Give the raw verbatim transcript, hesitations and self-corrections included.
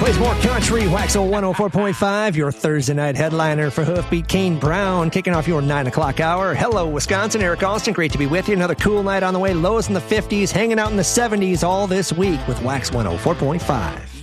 Plays more country, Waxel one oh four point five, your Thursday night headliner for Hoofbeat. Kane Brown kicking off your nine o'clock hour. Hello, Wisconsin. Eric Alston, great to be with you. Another cool night on the way. Lows in the fifties, hanging out in the seventies all this week with Wax one oh four point five.